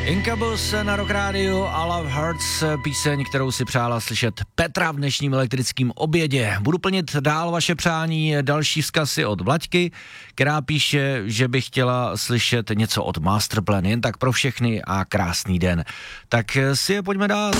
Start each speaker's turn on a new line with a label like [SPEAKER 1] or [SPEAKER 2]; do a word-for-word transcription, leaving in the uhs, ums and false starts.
[SPEAKER 1] Incubus na Rock Radio a Love Hurts, píseň, kterou si přála slyšet Petra v dnešním elektrickém obědě. Budu plnit dál vaše přání, další vzkazy od Vlaďky, která píše, že by chtěla slyšet něco od Masterplan, jen tak pro všechny a krásný den. Tak si je pojďme dát.